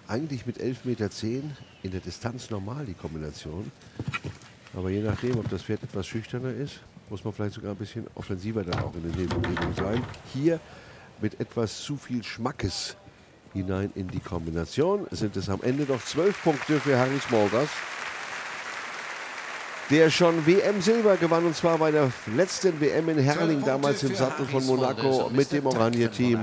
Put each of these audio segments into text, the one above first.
eigentlich mit 11,10 Meter in der Distanz normal, die Kombination. Aber je nachdem, ob das Pferd etwas schüchterner ist, muss man vielleicht sogar ein bisschen offensiver dann auch in den Nebenbewegungen sein. Hier mit etwas zu viel Schmackes hinein in die Kombination sind es am Ende noch 12 Punkte für Harry Smulders, der schon WM-Silber gewann, und zwar bei der letzten WM in Herrling, damals im Sattel von Monaco mit dem Oranje-Team.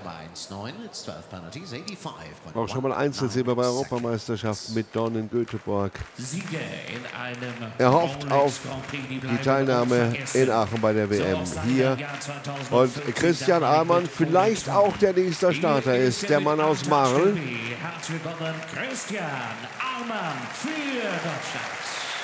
Auch schon mal Einzelsilber bei Europameisterschaften mit Dorn in Göteborg. Er hofft auf die Teilnahme in Aachen bei der WM hier. Und Christian Ahlmann, vielleicht auch der nächste Starter ist, der Mann aus Marl. Christian Ahlmann für Deutschland.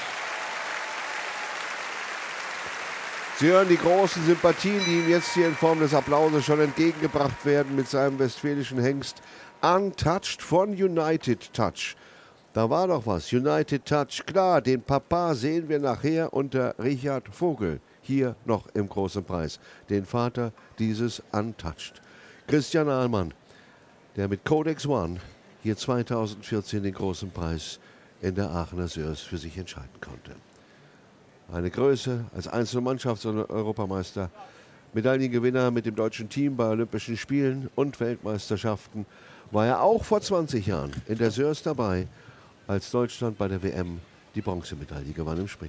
Sie hören die großen Sympathien, die ihm jetzt hier in Form des Applauses schon entgegengebracht werden mit seinem westfälischen Hengst Untouched von United Touch. Da war doch was, United Touch, klar, den Papa sehen wir nachher unter Richard Vogel, hier noch im großen Preis, den Vater dieses Untouched. Christian Ahlmann, der mit Codex One hier 2014 den großen Preis in der Aachener Sörs für sich entscheiden konnte. Eine Größe als Einzelmannschafts- und Europameister, Medaillengewinner mit dem deutschen Team bei Olympischen Spielen und Weltmeisterschaften, war er auch vor 20 Jahren in der Sörs dabei, als Deutschland bei der WM die Bronzemedaille gewann im Springen.